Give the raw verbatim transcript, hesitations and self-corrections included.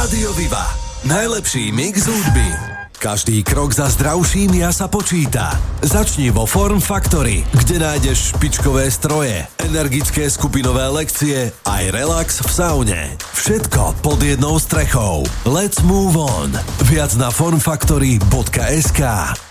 Rádio Viva. Najlepší mix hudby. Každý krok za zdravším ja sa počíta. Začni vo Form Factory, kde nájdeš špičkové stroje, energické skupinové lekcie aj relax v saune. Všetko pod jednou strechou. Let's move on. Viac na formfactory bodka es ká.